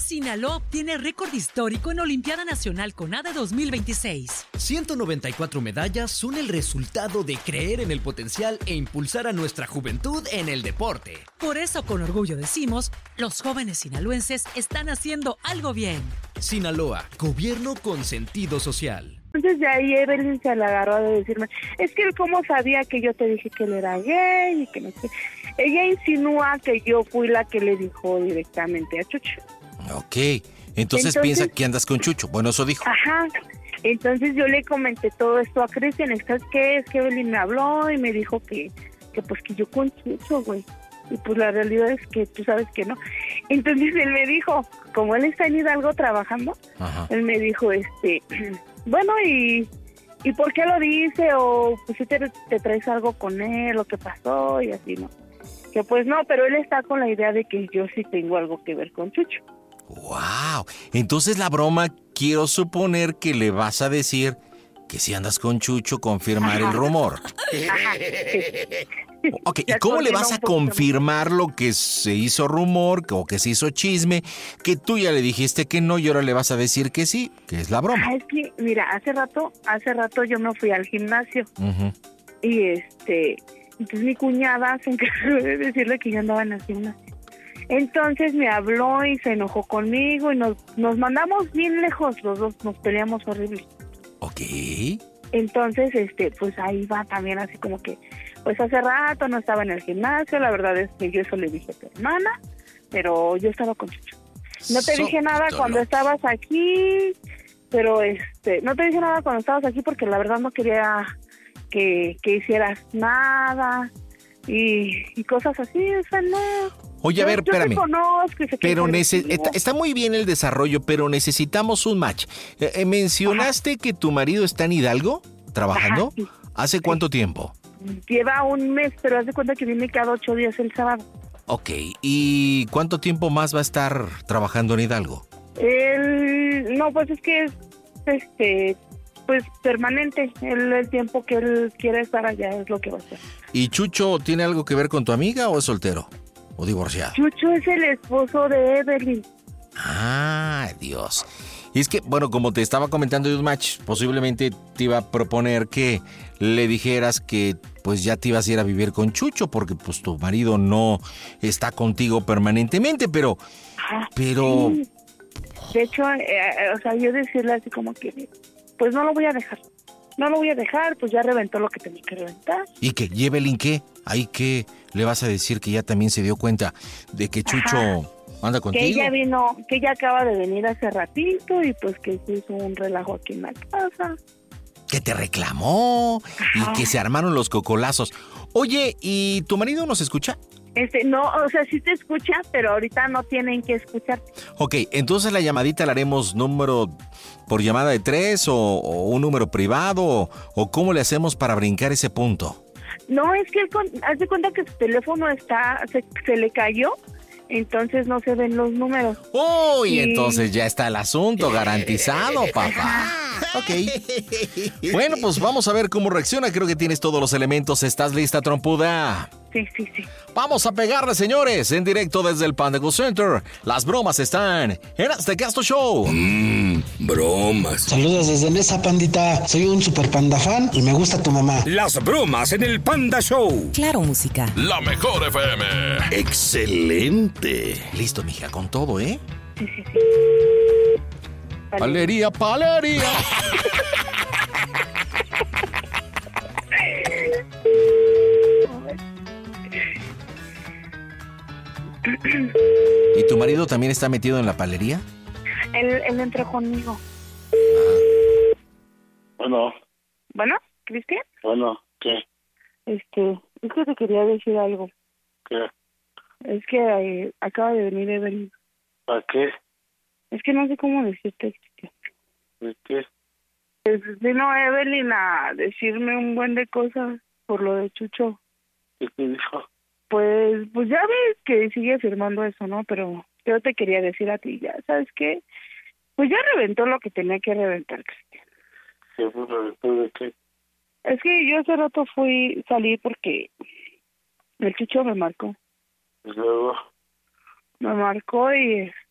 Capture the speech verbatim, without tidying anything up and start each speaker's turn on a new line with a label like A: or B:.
A: Sinaloa obtiene récord histórico en Olimpiada Nacional CONADE dos mil veintiséis.
B: ciento noventa y cuatro medallas son el resultado de creer en el potencial e impulsar a nuestra juventud en el deporte.
A: Por eso, con orgullo decimos, los jóvenes sinaloenses están haciendo algo bien.
B: Sinaloa, gobierno con sentido social.
C: Entonces de ahí Evelyn se la agarró de decirme, es que él cómo sabía que yo te dije que él era gay y que no sé. Ella insinúa que yo fui la que le dijo directamente a Chucho.
D: Ok, entonces, entonces piensa que andas con Chucho. Bueno, eso dijo.
C: Ajá, entonces yo le comenté todo esto a Cristian. ¿Sabes qué? Es que Evelyn me habló y me dijo que, que pues que yo con Chucho, güey. Y pues la realidad es que tú sabes que no. Entonces él me dijo, como él está en Hidalgo trabajando, Ajá. él me dijo, este, bueno, y, ¿y por qué lo dice? O pues si te, te traes algo con él, lo que pasó y así, ¿no? Que pues no, pero él está con la idea de que yo sí tengo algo que ver con Chucho.
D: ¡Wow! Entonces la broma, quiero suponer que le vas a decir que si andas con Chucho, confirmar Ajá. el rumor.
C: Ajá, sí.
D: Ok, ¿y cómo le vas a confirmar lo que se hizo rumor o que se hizo chisme, que tú ya le dijiste que no y ahora le vas a decir que sí, que es la broma?
C: Ah, es que, mira, hace rato, hace rato yo me fui al gimnasio uh-huh. y este, entonces mi cuñada se encargó de decirle que yo andaba en el gimnasio. Entonces me habló y se enojó conmigo y nos, nos mandamos bien lejos, los dos nos peleamos horrible.
D: Ok.
C: Entonces, este, pues ahí va también así como que, pues hace rato no estaba en el gimnasio, la verdad es que yo eso le dije a tu hermana, pero yo estaba con Chucho. No te dije nada cuando estabas aquí, pero este, no te dije nada cuando estabas aquí porque la verdad no quería que, que hicieras nada y, y cosas así, o sea, no.
D: Oye, a ver,
C: yo, yo
D: espérame.
C: Conozco,
D: pero nece- está, está muy bien el desarrollo, pero necesitamos un match. Eh, eh, ¿Mencionaste Ajá. que tu marido está en Hidalgo trabajando?
C: Ajá, sí.
D: ¿Hace cuánto sí. tiempo?
C: Lleva un mes, pero haz de cuenta que viene cada ocho días el sábado.
D: Ok, ¿y cuánto tiempo más va a estar trabajando en Hidalgo?
C: Él, no, pues es que es, este, pues permanente. El, el tiempo que él quiera estar allá es lo que va a hacer.
D: ¿Y Chucho tiene algo que ver con tu amiga o es soltero? ¿O divorciado?
C: Chucho es el esposo de Evelyn.
D: Ah, Dios. Y es que, bueno, como te estaba comentando de un match, posiblemente te iba a proponer que le dijeras que pues ya te ibas a ir a vivir con Chucho porque pues tu marido no está contigo permanentemente, pero...
C: Ah,
D: pero...
C: Sí. De hecho, eh, o sea, yo decirle así como que, pues no lo voy a dejar. No lo voy a dejar, pues ya reventó lo que tenía que reventar.
D: ¿Y qué? ¿Y Evelyn qué? ¿Ahí qué le vas a decir que ya también se dio cuenta de que Chucho Ajá. anda contigo?
C: Que ella vino, que ella acaba de venir hace ratito y pues que se hizo un relajo aquí en la casa.
D: Que te reclamó Ajá. y que se armaron los cocolazos. Oye, ¿y tu marido nos escucha?
C: Este, no, o sea, sí te escucha, pero ahorita no tienen que escuchar.
D: Ok, entonces la llamadita la haremos número por llamada de tres o, o un número privado o, o ¿cómo le hacemos para brincar ese punto?
C: No, es que él, haz de cuenta que su teléfono está, se, se le cayó, entonces no se ven los números.
D: Uy, y... entonces ya está el asunto garantizado, papá. Ok. Bueno, pues vamos a ver cómo reacciona. Creo que tienes todos los elementos. ¿Estás lista, trompuda?
C: Sí, sí, sí.
D: Vamos a pegarle, señores, en directo desde el Panda Go Center. Las bromas están en Hazte Caso Show.
E: Mmm, bromas.
F: Saludos desde Mesa, pandita. Soy un super panda fan y me gusta tu mamá.
E: Las bromas en el Panda Show.
A: Claro, música.
G: La mejor F M.
E: Excelente.
D: Listo, mija, con todo, ¿eh?
C: Sí, sí, sí.
D: Palería, palería. ¿Y tu marido también está metido en la palería?
C: Él, él entró conmigo.
H: Bueno.
C: ¿Bueno, Cristian?
H: Bueno, ¿qué?
C: Este, es que te quería decir algo.
H: ¿Qué?
C: Es que eh, acaba de venir Evelyn.
H: ¿Para qué?
C: Es que no sé cómo decirte, Cristian.
H: ¿De qué?
C: Pues vino Evelyn a decirme un buen de cosas por lo de Chucho.
H: ¿Qué te dijo?
C: Pues, pues ya ves que sigue afirmando eso, ¿no? Pero yo te quería decir a ti, ya, ¿sabes qué? Pues ya reventó lo que tenía que reventar, Cristian.
H: ¿Qué fue reventó de qué?
C: Es que yo hace rato fui, salí porque el Chucho me marcó.
H: ¿Y luego?
C: Me marcó y